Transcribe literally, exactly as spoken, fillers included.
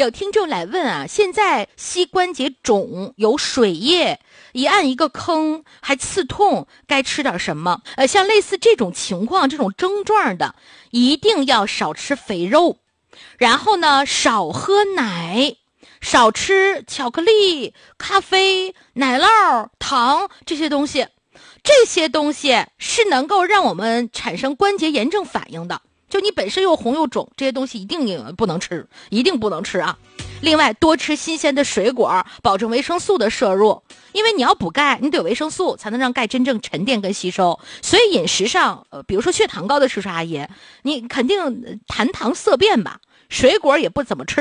有听众来问啊，现在膝关节肿有水液，一按一个坑还刺痛，该吃点什么？呃，像类似这种情况、这种症状的，一定要少吃肥肉，然后呢，少喝奶，少吃巧克力、咖啡、奶酪、糖这些东西。这些东西是能够让我们产生关节炎症反应的。就你本身又红又肿，这些东西一定不能吃，一定不能吃啊。另外，多吃新鲜的水果，保证维生素的摄入，因为你要补钙，你得有维生素才能让钙真正沉淀跟吸收。所以饮食上，呃，比如说血糖高的叔叔阿姨，你肯定含糖色变吧，水果也不怎么吃。